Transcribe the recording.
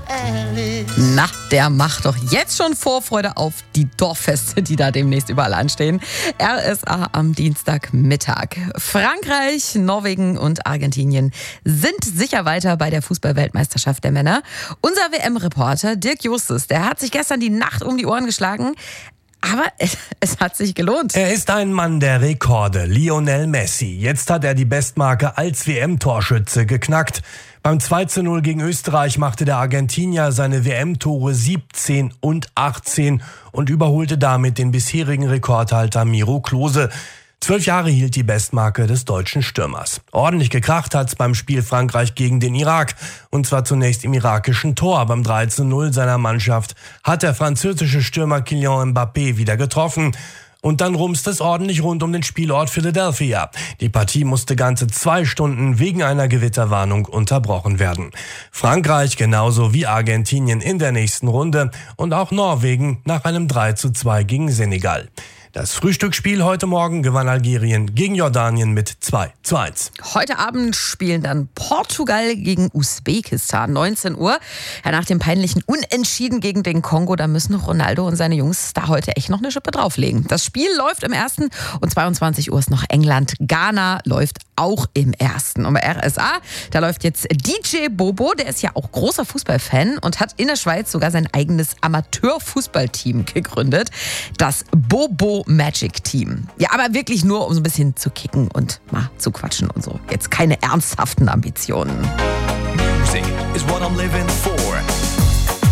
Na, der macht doch jetzt schon Vorfreude auf die Dorffeste, die da demnächst überall anstehen. RSA am Dienstagmittag. Frankreich, Norwegen und Argentinien sind sicher weiter bei der Fußball-Weltmeisterschaft der Männer. Unser WM-Reporter Dirk Justus, der hat sich gestern die Nacht um die Ohren geschlagen. Aber es hat sich gelohnt. Er ist ein Mann der Rekorde, Lionel Messi. Jetzt hat er die Bestmarke als WM-Torschütze geknackt. Beim 2:0 gegen Österreich machte der Argentinier seine WM-Tore 17 und 18 und überholte damit den bisherigen Rekordhalter Miro Klose. 12 Jahre hielt die Bestmarke des deutschen Stürmers. Ordentlich gekracht hat's beim Spiel Frankreich gegen den Irak. Und zwar zunächst im irakischen Tor. Beim 3:0 seiner Mannschaft hat der französische Stürmer Kylian Mbappé wieder getroffen. Und dann rumst es ordentlich rund um den Spielort Philadelphia. Die Partie musste ganze 2 Stunden wegen einer Gewitterwarnung unterbrochen werden. Frankreich genauso wie Argentinien in der nächsten Runde und auch Norwegen nach einem 3:2 gegen Senegal. Das Frühstücksspiel heute Morgen gewann Algerien gegen Jordanien mit 2:1. Heute Abend spielen dann Portugal gegen Usbekistan, 19 Uhr. Ja, nach dem peinlichen Unentschieden gegen den Kongo, da müssen Ronaldo und seine Jungs da heute echt noch eine Schippe drauflegen. Das Spiel läuft im 1. und 22 Uhr ist noch England. Ghana läuft auch im 1. Und bei RSA, da läuft jetzt DJ Bobo, der ist ja auch großer Fußballfan und hat in der Schweiz sogar sein eigenes Amateurfußballteam gegründet. Das Bobo Magic Team. Ja, aber wirklich nur, um so ein bisschen zu kicken und mal zu quatschen und so. Jetzt keine ernsthaften Ambitionen. Music is what I'm living for.